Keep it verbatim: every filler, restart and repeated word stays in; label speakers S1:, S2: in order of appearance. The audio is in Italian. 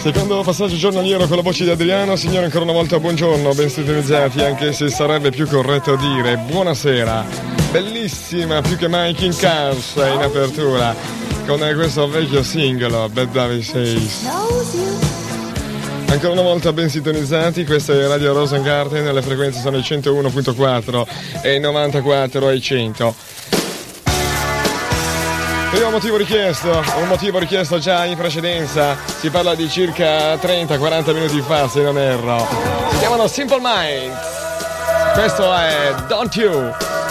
S1: Secondo passaggio giornaliero con la voce di Adriano. Signore, ancora una volta buongiorno, ben sintonizzati, anche se sarebbe più corretto dire buonasera. Bellissima, più che mai King Cars in apertura con questo vecchio singolo Bad David Says. Ancora una volta ben sintonizzati, questa è Radio Rosengarten, le frequenze sono i centouno virgola quattro e i novantaquattro e i cento. Primo motivo richiesto, un motivo richiesto già in precedenza, si parla di circa trenta quaranta minuti fa se non erro. Si chiamano Simple Minds, questo è Don't You.